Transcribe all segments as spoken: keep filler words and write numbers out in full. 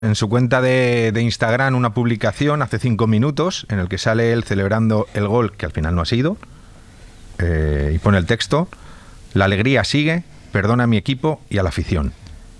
en su cuenta de, de Instagram una publicación hace cinco minutos en el que sale él celebrando el gol que al final no ha sido, eh, y pone el texto: la alegría sigue, perdona a mi equipo y a la afición.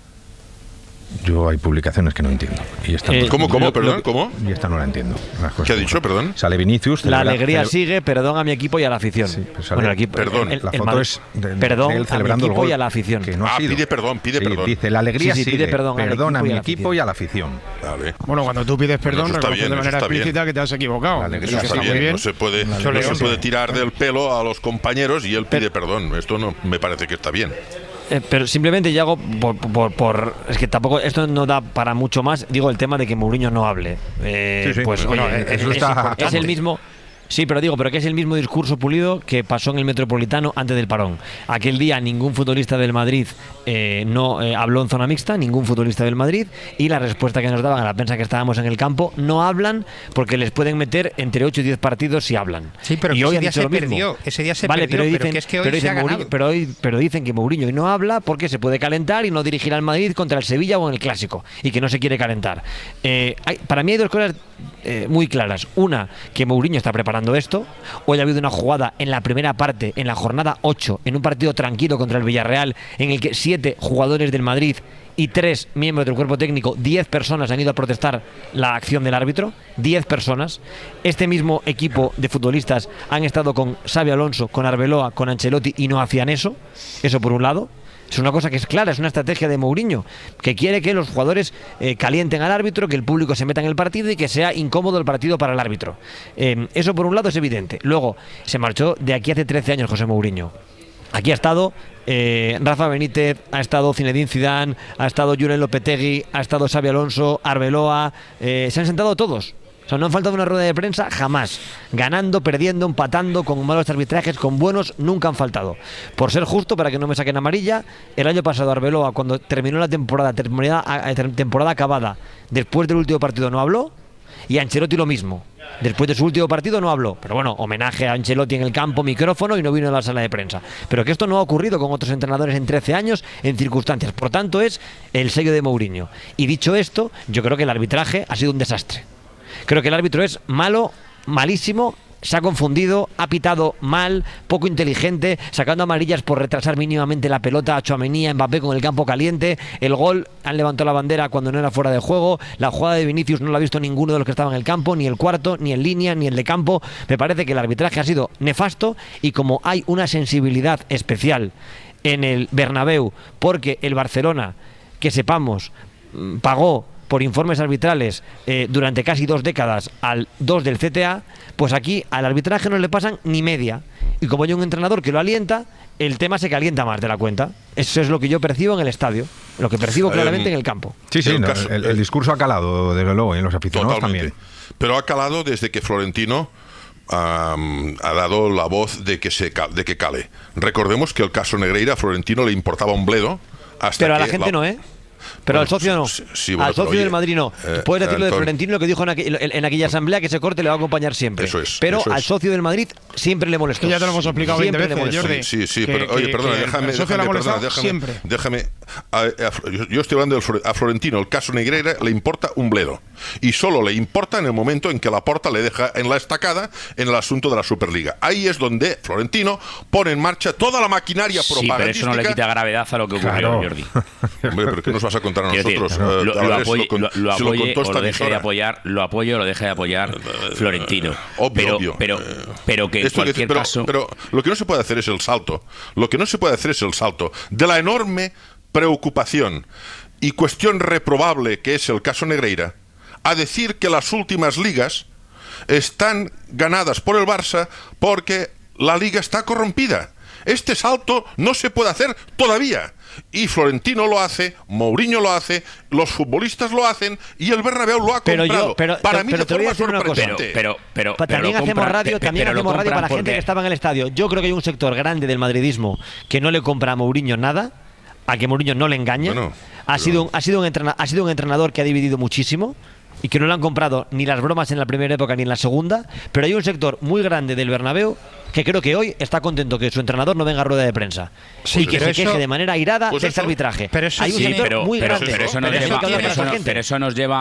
Yo hay publicaciones que no entiendo. Y esta eh, no, ¿Cómo, cómo, lo, perdón? lo, ¿Cómo? Y esta no la entiendo. ¿Qué ha dicho, perdón? Sale Vinicius. La alegría sigue, perdón a mi equipo y a la afición. Sí, pues bueno, el equipo, perdón. El, el, la el foto Madrid, es de, de, perdón de él celebrando a mi equipo el gol, y a la afición. Que no ha ah, sido. pide perdón, pide sí, perdón. Dice, la alegría sí, sí, sigue, pide perdón perdón a mi y equipo y a la afición. Vale. Bueno, cuando tú pides perdón, Bueno, reconoces de manera explícita que te has equivocado. La alegría Eso está está bien, bien. bien. No se puede, no se puede tirar del pelo a los compañeros y él pide perdón. Esto no me parece que está bien. Eh, pero simplemente ya hago por, por, por es que tampoco esto no da para mucho más. Digo el tema de que Mourinho no hable. Eh, sí, sí. Pues Bueno, oye, eso es, está es, es el mismo. Sí, pero digo, pero que es el mismo discurso pulido que pasó en el Metropolitano antes del parón. Aquel día ningún futbolista del Madrid eh, no eh, habló en zona mixta, ningún futbolista del Madrid, y la respuesta que nos daban a la prensa que estábamos en el campo: no hablan porque les pueden meter entre ocho y diez partidos si hablan. Sí, pero y ese hoy día se lo mismo. perdió, ese día se vale, perdió, pero, dicen, pero que es que hoy pero se dicen ha Mourinho, ganado. pero, hoy, pero dicen que Mourinho hoy no habla porque se puede calentar y no dirigir al Madrid contra el Sevilla o en el Clásico, y que no se quiere calentar. Eh, hay, para mí hay dos cosas eh, muy claras. Una, que Mourinho está preparando esto. Hoy ha habido una jugada en la primera parte, en la jornada ocho, en un partido tranquilo contra el Villarreal, en el que siete jugadores del Madrid y tres miembros del cuerpo técnico, diez personas han ido a protestar la acción del árbitro. Diez personas. Este mismo equipo de futbolistas han estado con Xabi Alonso, con Arbeloa, con Ancelotti y no hacían eso. Eso por un lado. Es una cosa que es clara, es una estrategia de Mourinho, que quiere que los jugadores eh, calienten al árbitro, que el público se meta en el partido y que sea incómodo el partido para el árbitro. Eh, eso por un lado es evidente. Luego, se marchó de aquí hace trece años José Mourinho. Aquí ha estado eh, Rafa Benítez, ha estado Zinedine Zidane, ha estado Julen Lopetegui, ha estado Xabi Alonso, Arbeloa, eh, se han sentado todos. O sea, no han faltado una rueda de prensa jamás. Ganando, perdiendo, empatando, con malos arbitrajes, con buenos, nunca han faltado. Por ser justo, para que no me saquen amarilla, el año pasado Arbeloa, cuando terminó la temporada, temporada, temporada acabada, después del último partido no habló, y Ancelotti lo mismo. Después de su último partido no habló. Pero bueno, homenaje a Ancelotti en el campo, micrófono, y no vino a la sala de prensa. Pero que esto no ha ocurrido con otros entrenadores en trece años, en circunstancias. Por tanto, es el sello de Mourinho. Y dicho esto, yo creo que el arbitraje ha sido un desastre. Creo que el árbitro es malo, malísimo, se ha confundido, ha pitado mal, poco inteligente, sacando amarillas por retrasar mínimamente la pelota a Tchouaméni, a Mbappé con el campo caliente. El gol, han levantado la bandera cuando no era fuera de juego. La jugada de Vinicius no la ha visto ninguno de los que estaban en el campo, ni el cuarto, ni en línea, ni el de campo. Me parece que el arbitraje ha sido nefasto, y como hay una sensibilidad especial en el Bernabéu, porque el Barcelona, que sepamos, pagó por informes arbitrales eh, durante casi dos décadas al dos del C T A, pues aquí al arbitraje no le pasan ni media. Y como hay un entrenador que lo alienta, el tema se calienta más de la cuenta. Eso es lo que yo percibo en el estadio, lo que percibo claramente en el campo. Sí, sí, el, no, caso, el, el discurso ha calado, desde luego, y en los aficionados totalmente. también. Pero ha calado desde que Florentino Um, ha dado la voz de que se de que cale. Recordemos que el caso Negreira a Florentino le importaba un bledo. Hasta Pero a la que gente la... no, ¿eh? Pero bueno, al socio no. Sí, sí, bueno, al socio oye, del Madrid no. eh, Puedes decirlo Antonio, de Florentino, lo que dijo en, aqu en aquella asamblea, que ese corte le va a acompañar siempre. Eso es, pero eso al es. socio del Madrid siempre le molestó. Esto ya te lo hemos explicado veinte veces, Jordi. Sí, sí, sí, que, pero oye, que, perdona, que déjame, el socio déjame, le ha molestado perdona, déjame, siempre. déjame a, a, yo, yo estoy hablando de a Florentino, el caso Negreira le importa un bledo. Y solo le importa en el momento en que Laporta le deja en la estacada en el asunto de la Superliga. Ahí es donde Florentino pone en marcha toda la maquinaria sí, propagandística. Pero eso no le quita gravedad a lo que ocurrió, Claro. Jordi. Hombre, pero ¿qué nos vas a contar a Quiero nosotros? decir, Eh, lo, a lo, ver, apoye, se lo, lo, lo se lo apoye contó o esta lo deje de emisora. apoyar, lo apoyo o lo deje de apoyar Florentino. Obvio, pero, obvio. Pero, pero que en Esto que- cualquier pero, caso... pero lo que no se puede hacer es el salto. Lo que no se puede hacer es el salto de la enorme preocupación y cuestión reprobable que es el caso Negreira a decir que las últimas ligas están ganadas por el Barça porque la liga está corrompida. Este salto no se puede hacer todavía. Y Florentino lo hace, Mourinho lo hace, los futbolistas lo hacen y el Bernabéu lo ha Pero comprado. yo- pero- para pero- mí pero de te voy a forma decir una cosa. sorprendente. Pero, pero, Pa- pero también lo hacemos compran- radio, pe- también pero lo hacemos radio compran para la gente porque- que estaba en el estadio. Yo creo que hay un sector grande del madridismo que no le compra a Mourinho nada, a que Mourinho no le engaña. Bueno, ha, pero- sido un, ha, sido un entrena- ha sido un entrenador que ha dividido muchísimo. y que no le han comprado ni las bromas en la primera época ni en la segunda, pero hay un sector muy grande del Bernabéu que creo que hoy está contento que su entrenador no venga a rueda de prensa Sí, y que pero se eso- queje de manera airada pues de este eso- arbitraje. pero eso hay un sí, sector pero, muy pero- grande. pero eso nos Pero eso hay lleva, que hablar pero con eso esa no- gente. pero eso nos lleva